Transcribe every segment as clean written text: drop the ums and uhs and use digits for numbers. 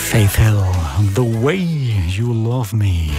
Faith Hill, The Way You Love Me.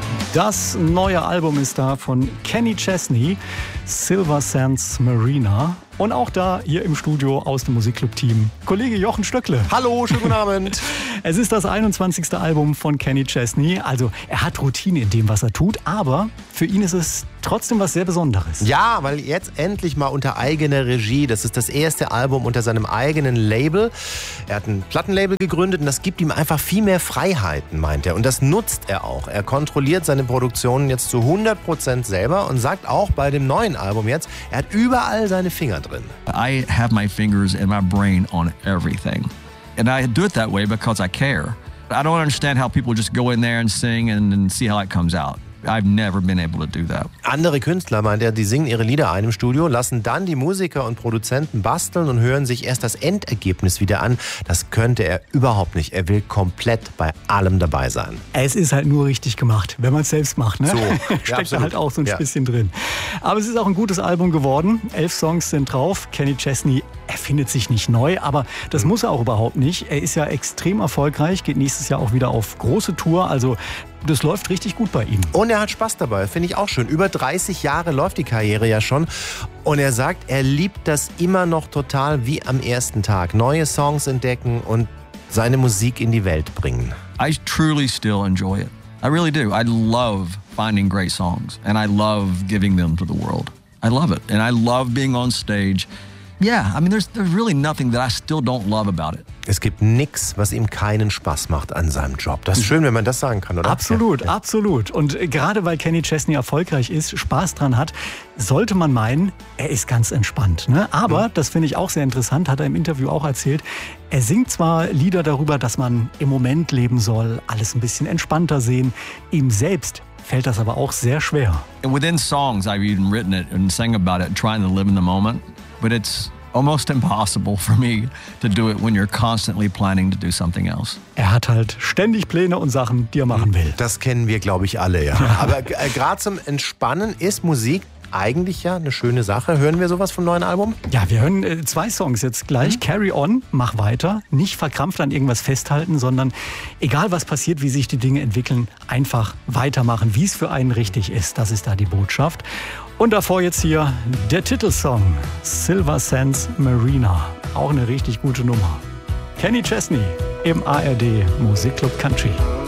Das neue Album ist da von Kenny Chesney, Silver Sands Marina. Und auch da hier im Studio aus dem Musikclub-Team Kollege Jochen Stöckle. Hallo, schönen guten Abend. Es ist das 21. Album von Kenny Chesney. Also er hat Routine in dem, was er tut, aber für ihn ist es trotzdem was sehr Besonderes. Ja, weil jetzt endlich mal unter eigener Regie. Das ist das erste Album unter seinem eigenen Label. Er hat ein Plattenlabel gegründet und das gibt ihm einfach viel mehr Freiheiten, meint er. Und das nutzt er auch. Er kontrolliert seine Produktionen jetzt zu 100% selber und sagt auch bei dem neuen Album jetzt, er hat überall seine Finger drin. I have my fingers and my brain on everything. And I do it that way because I care. I don't understand how people just go in there and sing and see how it comes out. I've never been able to do that. Andere Künstler, meint er, die singen ihre Lieder ein im Studio, lassen dann die Musiker und Produzenten basteln und hören sich erst das Endergebnis wieder an. Das könnte er überhaupt nicht. Er will komplett bei allem dabei sein. Es ist halt nur richtig gemacht, wenn man es selbst macht. Ne? So, Steckt da halt auch so ein bisschen drin. Aber es ist auch ein gutes Album geworden. 11 Songs sind drauf. Kenny Chesney erfindet sich nicht neu, aber das muss er auch überhaupt nicht. Er ist ja extrem erfolgreich, geht nächstes Jahr auch wieder auf große Tour. Also das läuft richtig gut bei ihm. Und er hat Spaß dabei, finde ich auch schön. Über 30 Jahre läuft die Karriere ja schon. Und er sagt, er liebt das immer noch total wie am ersten Tag. Neue Songs entdecken und seine Musik in die Welt bringen. I truly still enjoy it. I really do. I love finding great songs and I love giving them to the world. I love it. And I love being on stage. Yeah, I mean, there's really nothing that I still don't love about it. Es gibt nichts, was ihm keinen Spaß macht an seinem Job. Das ist schön, wenn man das sagen kann, oder? Absolut, absolut. Und gerade weil Kenny Chesney erfolgreich ist, Spaß dran hat, sollte man meinen, er ist ganz entspannt. Ne? Aber, das finde ich auch sehr interessant, hat er im Interview auch erzählt, er singt zwar Lieder darüber, dass man im Moment leben soll, alles ein bisschen entspannter sehen. Ihm selbst fällt das aber auch sehr schwer. And within songs, I've even written it and sang about it, trying to live in the moment. But it's almost impossible for me to do it when you're constantly planning to do something else. Er hat halt ständig Pläne und Sachen, die er machen will. Das kennen wir, glaube ich, alle, ja. Aber gerade zum Entspannen ist Musik eigentlich ja eine schöne Sache. Hören wir sowas vom neuen Album? Ja, wir hören 2 Songs jetzt gleich. Carry On, mach weiter. Nicht verkrampft an irgendwas festhalten, sondern egal was passiert, wie sich die Dinge entwickeln, einfach weitermachen, wie es für einen richtig ist. Das ist da die Botschaft. Und davor jetzt hier der Titelsong, Silver Sands Marina. Auch eine richtig gute Nummer. Kenny Chesney im ARD Musikclub Country.